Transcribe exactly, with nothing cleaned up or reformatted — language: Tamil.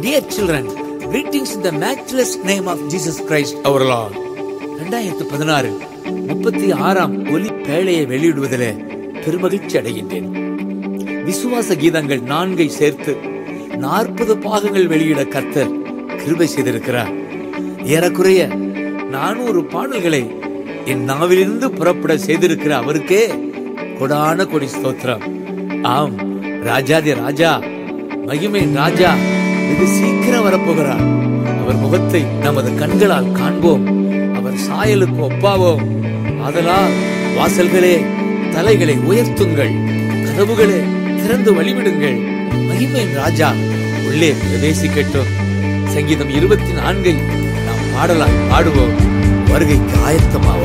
Dear children, greetings in the matchless name of Jesus Christ our Lord. இரண்டாயிரத்து பதினாறு முப்பத்தி ஆறாம் ஒலி பேழையை வெளியிடுவதிலே பெருமகிழ்ச்சி அடைகின்றேன். விசுவாச கீதங்கள் நான்கை சேர்த்து நாற்பது பாகங்கள் வெளியிட கர்த்தர் கிருபை செய்திருக்கிறார். ஏறக்குறைய நானூறு பாடல்களை என் நாவிலிருந்து புறப்பட செய்திருக்கிற அவருக்கே கொடான கொடி ஸ்தோத்திரம். ஆம், ராஜாதி ராஜா, மகிமை ராஜா வெகு சீக்கிரம் வரப்போகிறார். அவர் முகத்தை நமது கண்களால் காண்போம், அவர் சாயலுக்கு ஒப்பாவோம். ஆதலால் வாசல்களே தலைகளை உயர்த்துங்கள், கதவுகளே திறந்து வழிவிடுங்கள், மகிமை ராஜா உள்ளே பிரவேசிக்கட்டும். சங்கீதம் இருபத்தி நான்கை நாம் பாடலாய் பாடுவோம். வருகைக்கு ஆயத்தமாவோம்.